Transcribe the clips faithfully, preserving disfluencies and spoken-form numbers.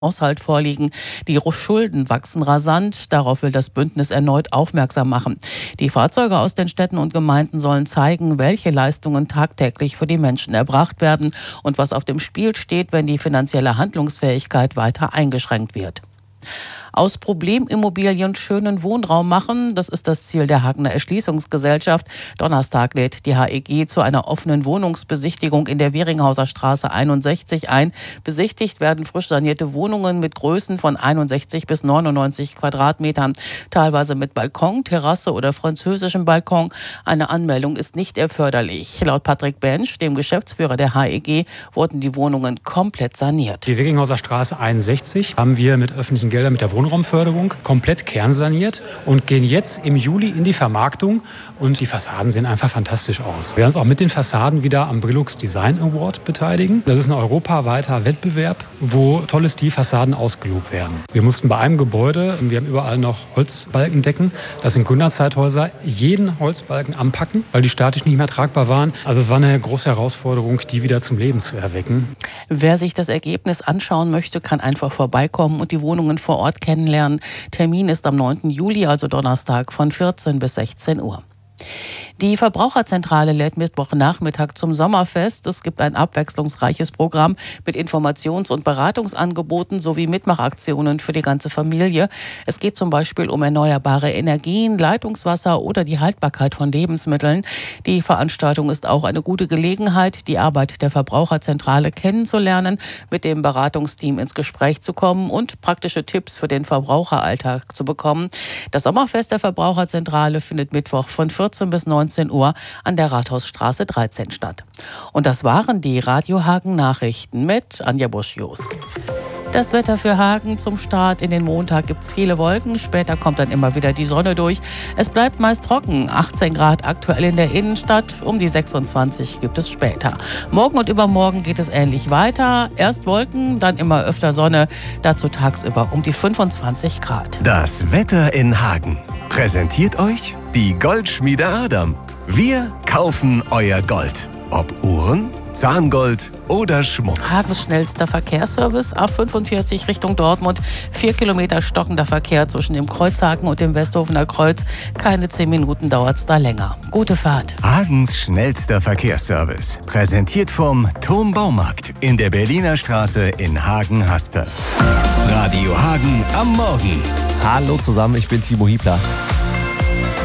Haushalt vorliegen. Die Schulden wachsen rasant. Darauf will das Bündnis erneut aufmerksam machen. Die Fahrzeuge aus den Städten und Gemeinden sollen zeigen, welche Leistungen tagtäglich für die Menschen erbracht werden und was auf dem Spiel steht, wenn die finanzielle Handlungsfähigkeit weiter eingeschränkt wird. Aus Problemimmobilien schönen Wohnraum machen, das ist das Ziel der Hagener Erschließungsgesellschaft. Donnerstag lädt die H E G zu einer offenen Wohnungsbesichtigung in der Weringhauser Straße einundsechzig ein. Besichtigt werden frisch sanierte Wohnungen mit Größen von einundsechzig bis neunundneunzig Quadratmetern, teilweise mit Balkon, Terrasse oder französischem Balkon. Eine Anmeldung ist nicht erforderlich. Laut Patrick Bensch, dem Geschäftsführer der H E G, wurden die Wohnungen komplett saniert. Die Weringhauser Straße einundsechzig haben wir mit öffentlichen Geldern, mit der Wohnraumförderung komplett kernsaniert und gehen jetzt im Juli in die Vermarktung und die Fassaden sehen einfach fantastisch aus. Wir werden uns auch mit den Fassaden wieder am Brillux Design Award beteiligen. Das ist ein europaweiter Wettbewerb, wo tolle Stilfassaden ausgelobt werden. Wir mussten bei einem Gebäude, wir haben überall noch Holzbalkendecken, das sind Gründerzeithäuser, jeden Holzbalken anpacken, weil die statisch nicht mehr tragbar waren. Also es war eine große Herausforderung, die wieder zum Leben zu erwecken. Wer sich das Ergebnis anschauen möchte, kann einfach vorbeikommen und die Wohnungen vor Ort kennenlernen. Termin ist am neunten Juli, also Donnerstag, von vierzehn bis sechzehn Uhr. Die Verbraucherzentrale lädt Mittwochnachmittag zum Sommerfest. Es gibt ein abwechslungsreiches Programm mit Informations- und Beratungsangeboten sowie Mitmachaktionen für die ganze Familie. Es geht zum Beispiel um erneuerbare Energien, Leitungswasser oder die Haltbarkeit von Lebensmitteln. Die Veranstaltung ist auch eine gute Gelegenheit, die Arbeit der Verbraucherzentrale kennenzulernen, mit dem Beratungsteam ins Gespräch zu kommen und praktische Tipps für den Verbraucheralltag zu bekommen. Das Sommerfest der Verbraucherzentrale findet Mittwoch von vierzehn bis neunzehn Uhr an der Rathausstraße dreizehn statt. Und das waren die Radio Hagen Nachrichten mit Anja Busch-Jost. Das Wetter für Hagen zum Start in den Montag gibt es viele Wolken. Später kommt dann immer wieder die Sonne durch. Es bleibt meist trocken. achtzehn Grad aktuell in der Innenstadt. Um die sechsundzwanzig gibt es später. Morgen und übermorgen geht es ähnlich weiter. Erst Wolken, dann immer öfter Sonne. Dazu tagsüber um die fünfundzwanzig Grad. Das Wetter in Hagen präsentiert euch die Goldschmiede Adam. Wir kaufen euer Gold. Ob Uhren, Zahngold oder Schmuck. Hagens schnellster Verkehrsservice, A fünfundvierzig Richtung Dortmund. Vier Kilometer stockender Verkehr zwischen dem Kreuzhaken und dem Westhofener Kreuz. Keine zehn Minuten dauert es da länger. Gute Fahrt. Hagens schnellster Verkehrsservice. Präsentiert vom Turmbaumarkt in der Berliner Straße in Hagen-Haspe. Radio Hagen am Morgen. Hallo zusammen, ich bin Timo Hiebler.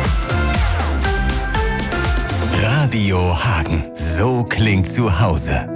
Radio Hagen. So klingt zu Hause.